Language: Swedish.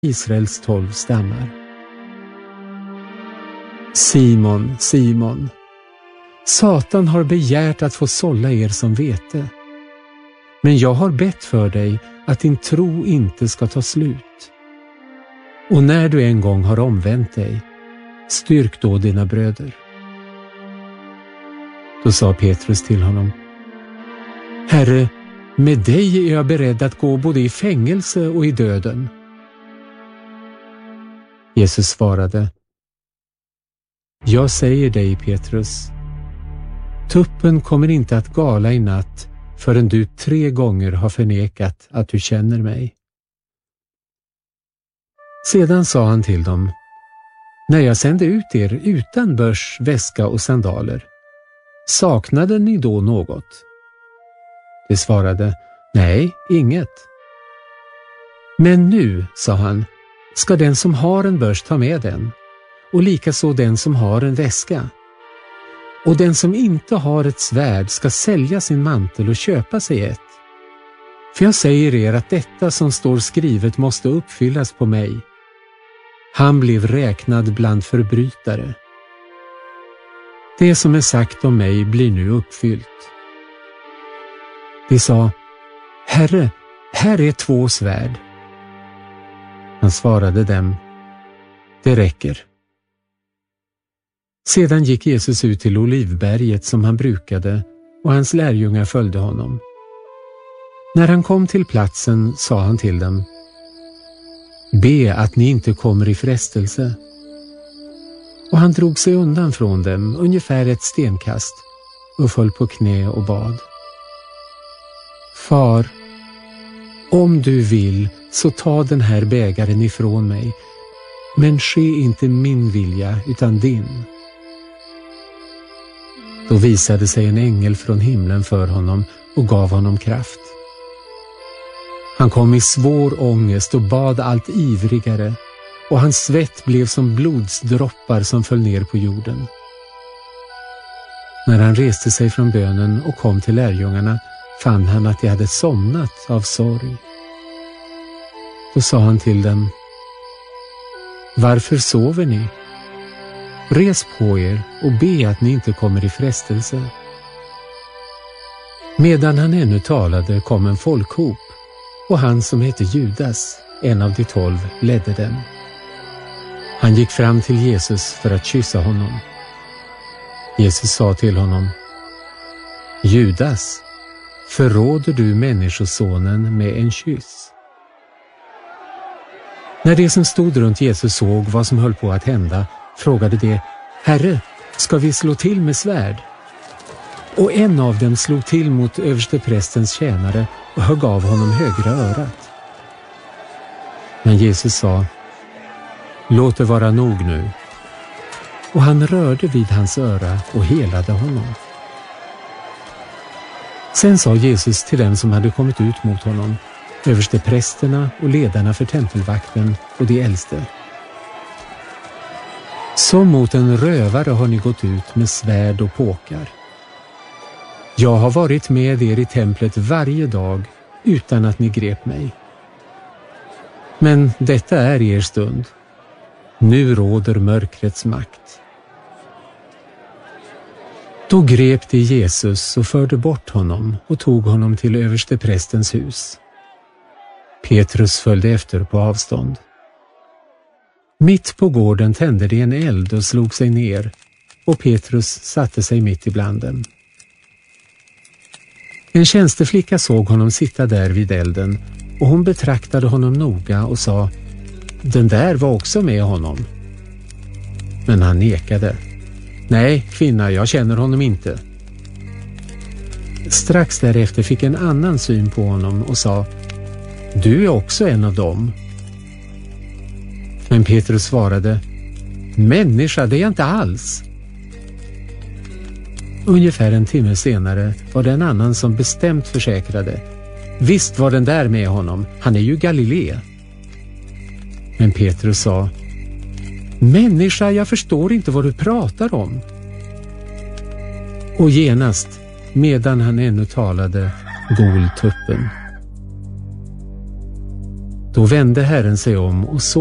Israels 12 stammar. Simon, Simon, Satan har begärt att få sålla er som vete. Men jag har bett för dig att din tro inte ska ta slut. Och när du en gång har omvänt dig, styrk då dina bröder. Då sa Petrus till honom: Herre, med dig är jag beredd att gå både i fängelse och i döden. Jesus svarade: Jag säger dig, Petrus, tuppen kommer inte att gala i natt förrän du 3 gånger har förnekat att du känner mig. Sedan sa han till dem: När jag sände ut er utan börs, väska och sandaler, saknade ni då något? De svarade: Nej, inget. Men nu, sa han, ska den som har en börs ta med den, och likaså den som har en väska. Och den som inte har ett svärd ska sälja sin mantel och köpa sig ett. För jag säger er att detta som står skrivet måste uppfyllas på mig. Han blev räknad bland förbrytare. Det som är sagt om mig blir nu uppfyllt. De sa: Herre, här är 2 svärd. Han svarade dem: Det räcker. Sedan gick Jesus ut till Olivberget som han brukade, och hans lärjungar följde honom. När han kom till platsen sa han till dem: Be att ni inte kommer i frestelse. Och han drog sig undan från dem ungefär ett stenkast och föll på knä och bad: Far, om du vill så ta den här bägaren ifrån mig, men ske inte min vilja utan din. Då visade sig en ängel från himlen för honom och gav honom kraft. Han kom i svår ångest och bad allt ivrigare, och hans svett blev som blodsdroppar som föll ner på jorden. När han reste sig från bönen och kom till lärjungarna fann han att de hade somnat av sorg. Då sa han till dem: Varför sover ni? Res på er och be att ni inte kommer i frestelse. Medan han ännu talade kom en folkhop, och han som hette Judas, en av de 12, ledde dem. Han gick fram till Jesus för att kyssa honom. Jesus sa till honom: Judas, förråder du människosonen med en kyss? När de som stod runt Jesus såg vad som höll på att hända, frågade de: Herre, ska vi slå till med svärd? Och en av dem slog till mot översteprästens tjänare och högg av honom högra örat. Men Jesus sa: Låt det vara nog nu. Och han rörde vid hans öra och helade honom. Sen sa Jesus till dem som hade kommit ut mot honom, översteprästerna och ledarna för tempelvakten och de äldste: Som mot en rövare har ni gått ut med svärd och påkar. Jag har varit med er i templet varje dag utan att ni grep mig. Men detta är er stund. Nu råder mörkrets makt. Då grep de Jesus och förde bort honom och tog honom till översteprästens hus. Petrus följde efter på avstånd. Mitt på gården tände de en eld och slog sig ner, och Petrus satte sig mitt ibland dem. En tjänsteflicka såg honom sitta där vid elden, och hon betraktade honom noga och sa: Den där var också med honom. Men han nekade: Nej, kvinna, jag känner honom inte. Strax därefter fick en annan syn på honom och sa: Du är också en av dem. Men Petrus svarade: Människa, det är jag inte alls. Ungefär en timme senare var det en annan som bestämt försäkrade: Visst var den där med honom, han är ju Galilea. Men Petrus sa: Människa, jag förstår inte vad du pratar om. Och genast, medan han ännu talade, gol tuppen. Då vände Herren sig om och såg